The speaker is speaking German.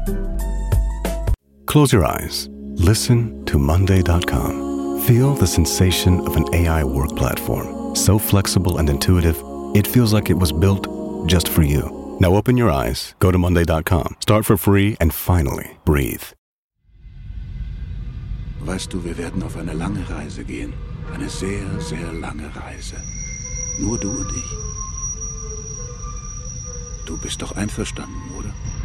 Close your eyes. Listen to Monday.com. Feel the sensation of an AI work platform. So flexible and intuitive, it feels like it was built just for you. Now open your eyes, go to Monday.com, start for free, and finally breathe. Weißt du, wir werden auf eine lange Reise gehen. Eine sehr, sehr lange Reise. Nur du und ich. Du bist doch einverstanden, oder?